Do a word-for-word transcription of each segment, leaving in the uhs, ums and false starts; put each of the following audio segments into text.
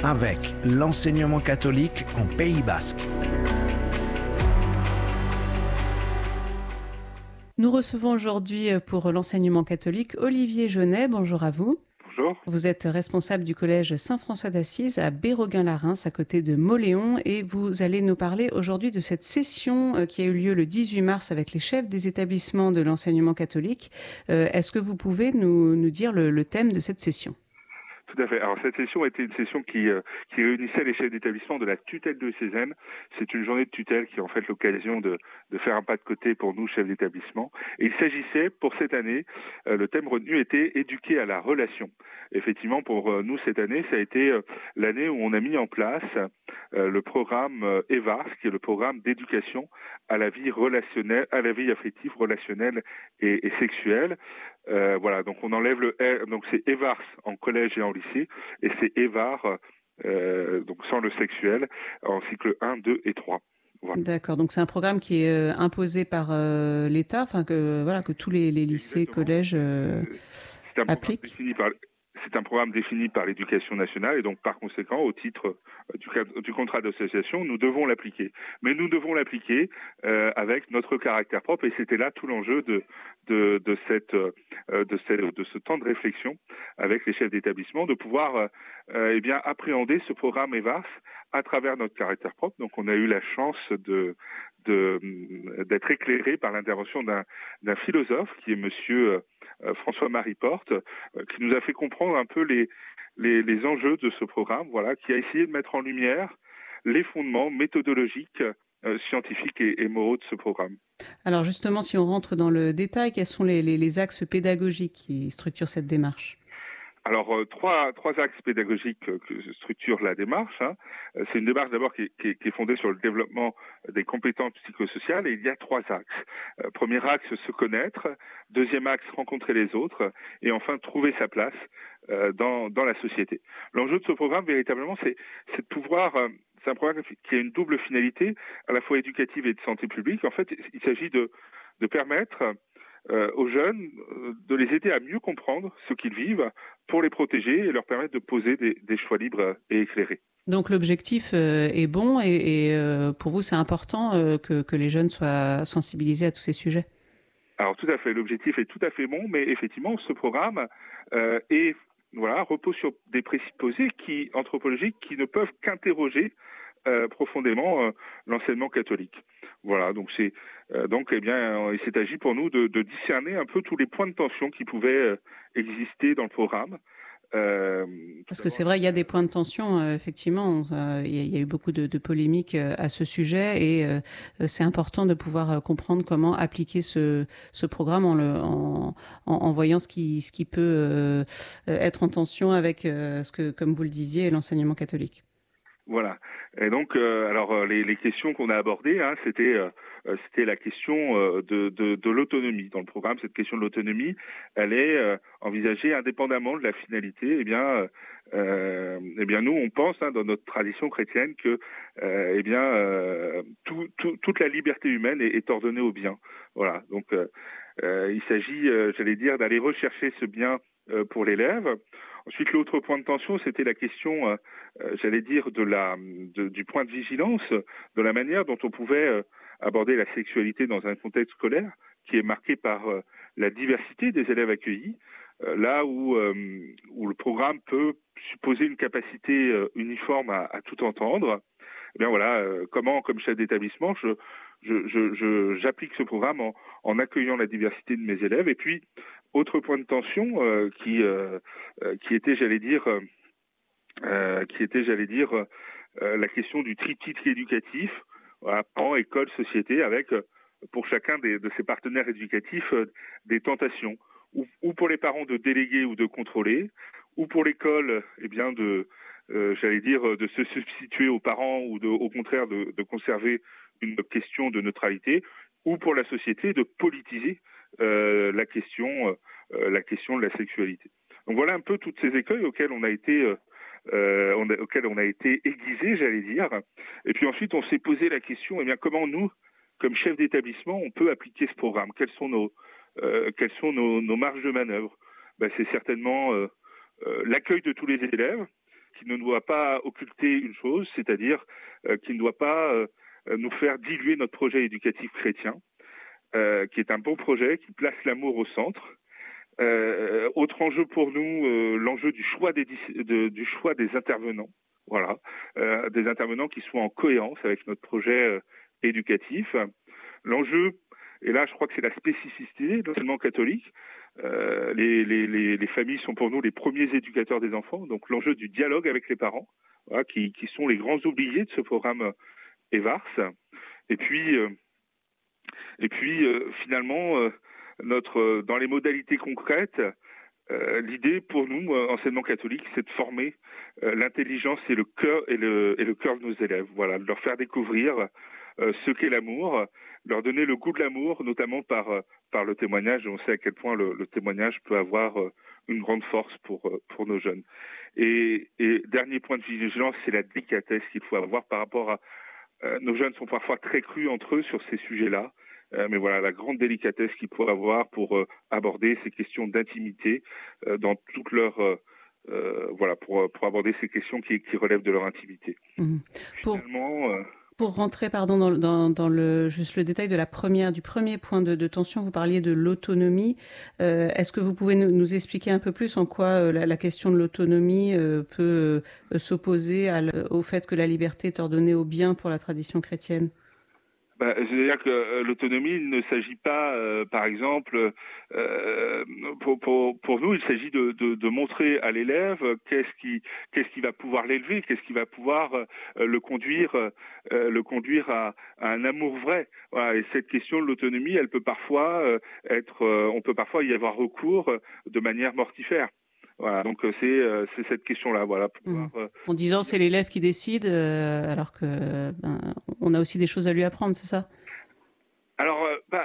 avec l'enseignement catholique en Pays Basque. Nous recevons aujourd'hui pour l'enseignement catholique Olivier Jeunet. Bonjour à vous. Bonjour. Vous êtes responsable du collège Saint-François d'Assise à Béroguin-la-Reims, à côté de Mauléon, et vous allez nous parler aujourd'hui de cette session qui a eu lieu le dix-huit mars avec les chefs des établissements de l'enseignement catholique. Euh, est-ce que vous pouvez nous, nous dire le, le thème de cette session ? Tout à fait. Alors cette session était une session qui, euh, qui réunissait les chefs d'établissement de la tutelle diocésaine. C'est une journée de tutelle qui est en fait l'occasion de, de faire un pas de côté pour nous, chefs d'établissement. Et il s'agissait, pour cette année, euh, le thème retenu était « Éduquer à la relation ». Effectivement, pour euh, nous, cette année, ça a été euh, l'année où on a mis en place euh, le programme euh, EVARS, qui est le programme d'éducation à la vie relationnelle, à la vie affective, relationnelle et, et sexuelle. Euh, voilà, donc on enlève le R, donc c'est EVARS en collège et en lycée, et c'est EVAR, euh, donc sans le sexuel, en cycle un, deux et trois. Voilà. D'accord, donc c'est un programme qui est euh, imposé par euh, l'État, enfin que voilà que tous les, les lycées, Exactement. collèges euh, c'est un appliquent. Défini par, c'est un programme défini par l'Éducation nationale et donc par conséquent, au titre du, du contrat d'association, nous devons l'appliquer. Mais nous devons l'appliquer euh, avec notre caractère propre et c'était là tout l'enjeu de de, de cette euh, de cette de ce temps de réflexion avec les chefs d'établissement, de pouvoir euh, eh bien appréhender ce programme EVARS à travers notre caractère propre. Donc on a eu la chance de de d'être éclairé par l'intervention d'un d'un philosophe qui est monsieur euh, François-Marie Porte, euh, qui nous a fait comprendre un peu les les les enjeux de ce programme, voilà, qui a essayé de mettre en lumière les fondements méthodologiques, euh, scientifiques et, et moraux de ce programme. Alors justement, si on rentre dans le détail, quels sont les les, les axes pédagogiques qui structurent cette démarche ? Alors, euh, trois, trois axes pédagogiques euh, que structure la démarche. Hein. Euh, c'est une démarche d'abord qui est, qui, est, qui est fondée sur le développement des compétences psychosociales et il y a trois axes. Euh, premier axe, se connaître. Deuxième axe, rencontrer les autres. Et enfin, trouver sa place euh, dans, dans la société. L'enjeu de ce programme, véritablement, c'est, c'est de pouvoir... Euh, c'est un programme qui a une double finalité, à la fois éducative et de santé publique. En fait, il s'agit de, de permettre... Euh, aux jeunes, euh, de les aider à mieux comprendre ce qu'ils vivent pour les protéger et leur permettre de poser des, des choix libres et éclairés. Donc l'objectif euh, est bon et, et euh, pour vous c'est important euh, que, que les jeunes soient sensibilisés à tous ces sujets ? Alors tout à fait, l'objectif est tout à fait bon, mais effectivement ce programme euh, est, voilà, repose sur des présupposés qui, anthropologiques qui ne peuvent qu'interroger Euh, profondément euh, l'enseignement catholique. Voilà, donc c'est euh, donc eh bien il s'est agi pour nous de, de discerner un peu tous les points de tension qui pouvaient euh, exister dans le programme. Euh, Parce que c'est vrai, il y a des points de tension, euh, effectivement. Euh, il, y a, il y a eu beaucoup de, de polémiques euh, à ce sujet et euh, c'est important de pouvoir euh, comprendre comment appliquer ce, ce programme en, le, en, en, en voyant ce qui, ce qui peut euh, être en tension avec euh, ce que, comme vous le disiez, l'enseignement catholique. Voilà. Et donc, euh, alors les, les questions qu'on a abordées, hein, c'était euh, c'était la question euh, de, de, de l'autonomie. Dans le programme, cette question de l'autonomie, elle est euh, envisagée indépendamment de la finalité. Eh bien, euh, eh bien, nous, on pense hein, dans notre tradition chrétienne que, euh, eh bien, euh, tout, tout, toute la liberté humaine est, est ordonnée au bien. Voilà. Donc, euh, euh, il s'agit, euh, j'allais dire, d'aller rechercher ce bien euh, pour l'élève. Ensuite, l'autre point de tension, c'était la question, euh, euh, j'allais dire, de la, de, du point de vigilance, de la manière dont on pouvait euh, aborder la sexualité dans un contexte scolaire qui est marqué par euh, la diversité des élèves accueillis, euh, là où, euh, où le programme peut supposer une capacité euh, uniforme à, à tout entendre. Eh bien voilà, euh, comment, comme chef d'établissement, je, je, je, je, j'applique ce programme en, en accueillant la diversité de mes élèves. Et puis, autre point de tension euh, qui, euh, euh, qui était, j'allais dire, euh, qui était, j'allais dire, euh, la question du triptyque éducatif, voilà, parents, école, société, avec euh, pour chacun des, de ces partenaires éducatifs euh, des tentations, ou, ou pour les parents de déléguer ou de contrôler, ou pour l'école, eh bien de Euh, j'allais dire, de se substituer aux parents ou de, au contraire de, de conserver une question de neutralité, ou pour la société de politiser euh, la question, euh, la question de la sexualité. Donc voilà un peu toutes ces écueils auxquels on a été, euh, on a, auxquels on a été aiguisé, j'allais dire. Et puis ensuite, on s'est posé la question, eh bien, comment nous, comme chef d'établissement, on peut appliquer ce programme ? Quelles sont nos, euh, quelles sont nos, nos marges de manœuvre ? Ben, c'est certainement euh, euh, l'accueil de tous les élèves, qui ne doit pas occulter une chose, c'est-à-dire euh, qui ne doit pas euh, nous faire diluer notre projet éducatif chrétien, euh, qui est un bon projet, qui place l'amour au centre. Euh, autre enjeu pour nous, euh, l'enjeu du choix des, de, du choix des intervenants. Voilà, euh, des intervenants qui soient en cohérence avec notre projet euh, éducatif. L'enjeu, et là je crois que c'est la spécificité de l'enseignement catholique, euh, les, les, les, les familles sont pour nous les premiers éducateurs des enfants, donc l'enjeu du dialogue avec les parents, voilà, qui, qui sont les grands oubliés de ce programme E V A R S. Et puis, euh, et puis euh, finalement, euh, notre, euh, dans les modalités concrètes, Euh, l'idée pour nous, euh, enseignement catholique, c'est de former euh, l'intelligence et le cœur et le, et le cœur de nos élèves. Voilà, de leur faire découvrir euh, ce qu'est l'amour, leur donner le goût de l'amour, notamment par euh, par le témoignage. On sait à quel point le, le témoignage peut avoir euh, une grande force pour euh, pour nos jeunes. Et, et dernier point de vigilance, c'est la délicatesse qu'il faut avoir par rapport à euh, nos jeunes sont parfois très crus entre eux sur ces sujets-là. Euh, mais voilà, la grande délicatesse qu'il faut avoir pour euh, aborder ces questions d'intimité euh, dans toute leur euh, euh, voilà pour pour aborder ces questions qui qui relèvent de leur intimité. Mmh. Pour... Finalement. Euh, Pour rentrer pardon, dans, dans, dans le, juste le détail de la première, du premier point de, de tension, vous parliez de l'autonomie. Euh, est-ce que vous pouvez nous, nous expliquer un peu plus en quoi euh, la, la question de l'autonomie euh, peut euh, s'opposer à, au fait que la liberté est ordonnée au bien pour la tradition chrétienne ? Bah, c'est-à-dire que euh, l'autonomie, il ne s'agit pas, euh, par exemple, euh, pour, pour, pour nous, il s'agit de, de, de montrer à l'élève qu'est-ce qui, qu'est-ce qui va pouvoir l'élever, qu'est-ce qui va pouvoir euh, le conduire, euh, le conduire à, à un amour vrai. Voilà. Et cette question de l'autonomie, elle peut parfois euh, être, euh, on peut parfois y avoir recours de manière mortifère. Voilà, donc c'est euh, c'est cette question-là, voilà. Pouvoir, mmh. euh, en disant c'est l'élève qui décide, euh, alors que ben, on a aussi des choses à lui apprendre, c'est ça ? Alors, euh, bah,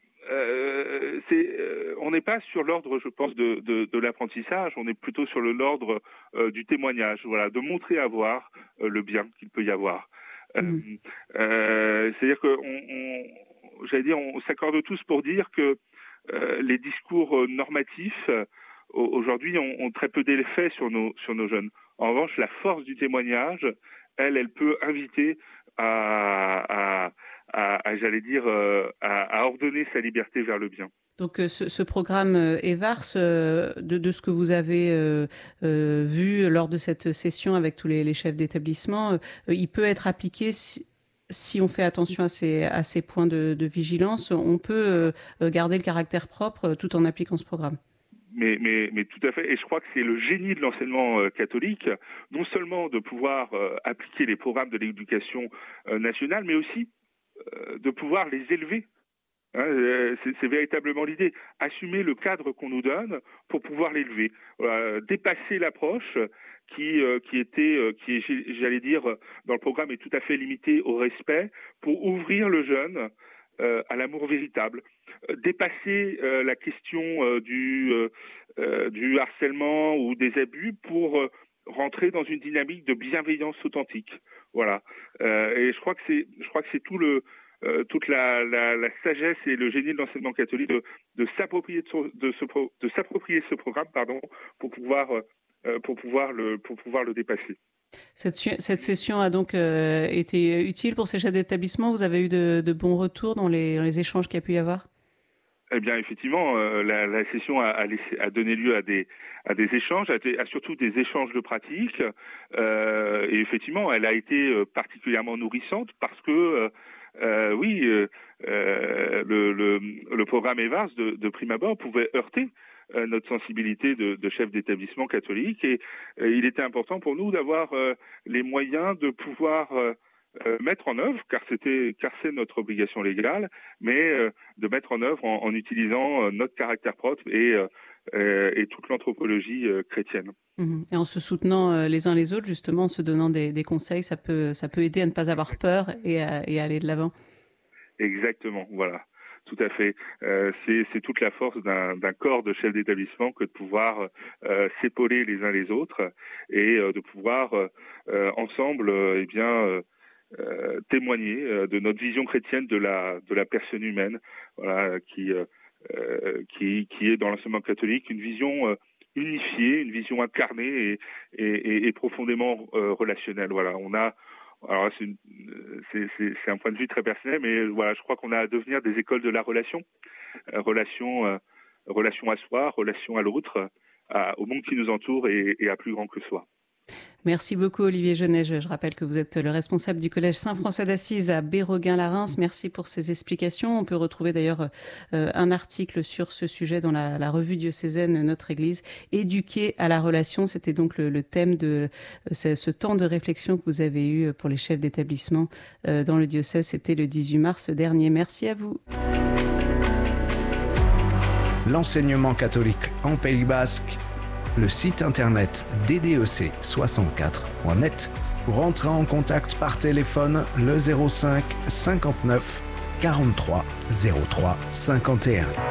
euh, c'est, euh, on n'est pas sur l'ordre, je pense, de, de, de l'apprentissage. On est plutôt sur le l'ordre euh, du témoignage, voilà, de montrer à voir euh, le bien qu'il peut y avoir. Mmh. Euh, euh, c'est-à-dire que, on, on, j'allais dire, on s'accorde tous pour dire que euh, les discours normatifs aujourd'hui ont, ont très peu d'effet sur nos sur nos jeunes. En revanche, la force du témoignage, elle, elle peut inviter à, à, à, à j'allais dire, à, à ordonner sa liberté vers le bien. Donc ce, ce programme E V A R S, de, de ce que vous avez euh, euh, vu lors de cette session avec tous les, les chefs d'établissement, euh, il peut être appliqué si, si on fait attention à ces, à ces points de, de vigilance. On peut euh, garder le caractère propre tout en appliquant ce programme. Mais, mais, mais tout à fait, et je crois que c'est le génie de l'enseignement euh, catholique, non seulement de pouvoir euh, appliquer les programmes de l'éducation euh, nationale, mais aussi euh, de pouvoir les élever. Hein, euh, c'est, c'est véritablement l'idée, assumer le cadre qu'on nous donne pour pouvoir l'élever, euh, dépasser l'approche qui euh, qui était, euh, qui est, j'allais dire, dans le programme est tout à fait limitée au respect, pour ouvrir le jeune Euh, à l'amour véritable, euh, dépasser euh, la question euh, du, euh, euh, du harcèlement ou des abus pour euh, rentrer dans une dynamique de bienveillance authentique. Voilà. Euh, et je crois que c'est, je crois que c'est tout le, euh, toute la, la, la sagesse et le génie de l'enseignement catholique de, de s'approprier de, ce, de, ce, de s'approprier ce programme, pardon, pour pouvoir, euh, pour pouvoir le, pour pouvoir le dépasser. Cette, cette session a donc euh, été utile pour ces chefs d'établissement. Vous avez eu de, de bons retours dans les, dans les échanges qu'il y a pu y avoir ? Eh bien, effectivement, euh, la, la session a, a, laissé, a donné lieu à des, à des échanges, à, à surtout des échanges de pratiques. Euh, et effectivement, elle a été particulièrement nourrissante parce que, euh, euh, oui, euh, le, le, le programme E V A R S de, de prime abord pouvait heurter Euh, notre sensibilité de, de chef d'établissement catholique et euh, il était important pour nous d'avoir euh, les moyens de pouvoir euh, euh, mettre en œuvre, car c'était, car c'est notre obligation légale, mais euh, de mettre en œuvre en, en utilisant euh, notre caractère propre et, euh, et toute l'anthropologie euh, chrétienne. Mmh. Et en se soutenant euh, les uns les autres, justement, en se donnant des, des conseils, ça peut, ça peut aider à ne pas avoir peur et à, et à aller de l'avant. Exactement, voilà. Tout à fait. Euh, c'est, c'est toute la force d'un, d'un corps de chefs d'établissement que de pouvoir euh, s'épauler les uns les autres et euh, de pouvoir euh, ensemble, euh, eh bien, euh, euh, témoigner euh, de notre vision chrétienne de la de la personne humaine, voilà, qui euh, qui qui est dans l'enseignement catholique une vision euh, unifiée, une vision incarnée et, et, et profondément euh, relationnelle. Voilà, on a alors c'est, une, c'est, c'est, c'est un point de vue très personnel, mais voilà, je crois qu'on a à devenir des écoles de la relation, euh, relation, euh, relation à soi, relation à l'autre, à, au monde qui nous entoure et, et à plus grand que soi. Merci beaucoup Olivier Genet. Je rappelle que vous êtes le responsable du collège Saint-François d'Assise à Béreguin-la-Reims. Merci pour ces explications. On peut retrouver d'ailleurs euh, un article sur ce sujet dans la, la revue diocésaine Notre Église, éduquer à la relation. C'était donc le, le thème de euh, ce, ce temps de réflexion que vous avez eu pour les chefs d'établissement euh, dans le diocèse. C'était le dix-huit mars dernier. Merci à vous. L'enseignement catholique en Pays Basque, le site internet d d e c soixante-quatre point net pour entrer en contact par téléphone le zéro cinq cinquante-neuf quarante-trois zéro trois cinquante et un.